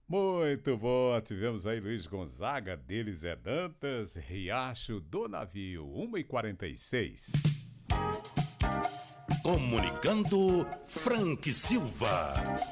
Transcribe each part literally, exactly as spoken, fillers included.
Muito bom, tivemos aí Luiz Gonzaga, deles é Dantas, Riacho do Navio, uma e quarenta e seis. Comunicando Frank Silva.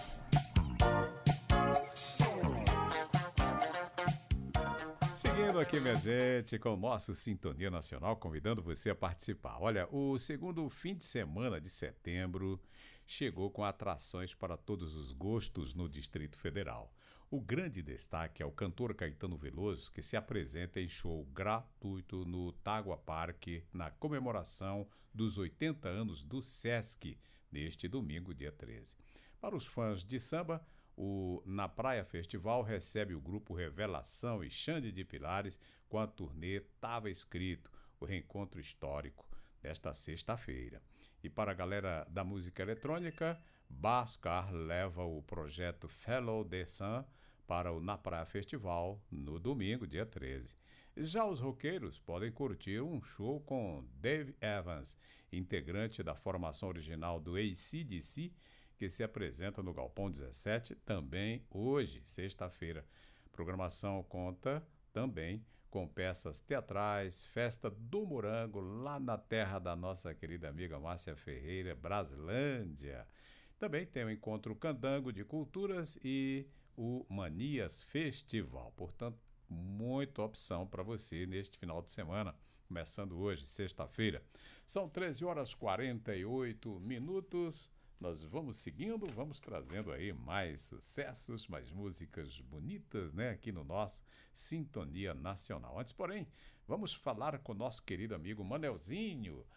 Seguindo aqui, minha gente, com o nosso Sintonia Nacional, convidando você a participar. Olha, o segundo fim de semana de setembro chegou com atrações para todos os gostos no Distrito Federal. O grande destaque é o cantor Caetano Veloso, que se apresenta em show gratuito no Tagua Parque, na comemoração dos oitenta anos do Sesc, neste domingo, dia treze. Para os fãs de samba, o Na Praia Festival recebe o grupo Revelação e Xande de Pilares com a turnê Tava Escrito, o reencontro histórico, desta sexta-feira. E para a galera da música eletrônica, Bascar leva o projeto Fellow The Sun para o Na Praia Festival no domingo, dia treze. Já os roqueiros podem curtir um show com Dave Evans, integrante da formação original do A C D C, que se apresenta no Galpão dezessete, também hoje, sexta-feira. A programação conta também com peças teatrais, festa do morango, lá na terra da nossa querida amiga Márcia Ferreira, Brasilândia. Também tem o Encontro Candango de Culturas e o Manias Festival. Portanto, muita opção para você neste final de semana, começando hoje, sexta-feira. São treze horas e quarenta e oito minutos. Nós vamos seguindo, vamos trazendo aí mais sucessos, mais músicas bonitas, né, aqui no nosso Sintonia Nacional. Antes, porém, vamos falar com o nosso querido amigo Manelzinho,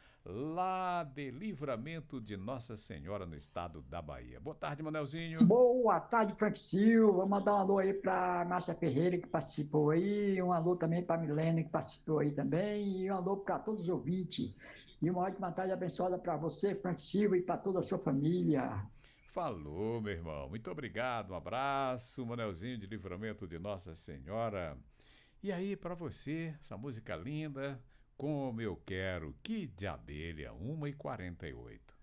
lá de Livramento de Nossa Senhora, no estado da Bahia. Boa tarde, Manelzinho. Boa tarde, Frank Silva. Vou mandar um alô aí para Márcia Ferreira, que participou aí, um alô também para Milena, que participou aí também, e um alô para todos os ouvintes. E uma ótima tarde abençoada para você, Frank Silva, e para toda a sua família. Falou, meu irmão. Muito obrigado. Um abraço, Manelzinho de Livramento de Nossa Senhora. E aí, para você, essa música linda, Como Eu Quero, que de abelha, uma e quarenta e oito.